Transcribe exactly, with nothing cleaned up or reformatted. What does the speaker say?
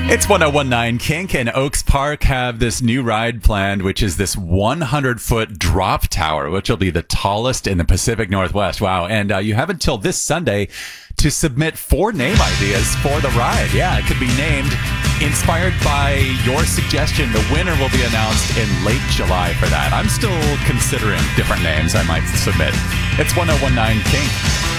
It's one oh one nine Kink, and Oaks Park have this new ride planned, which is this one hundred foot drop tower, which will be the tallest in the Pacific Northwest. Wow. And uh, you have until this Sunday to submit four name ideas for the ride. Yeah, it could be named inspired by your suggestion. The winner will be announced in late July for that. I'm still considering different names I might submit. It's one oh one nine Kink.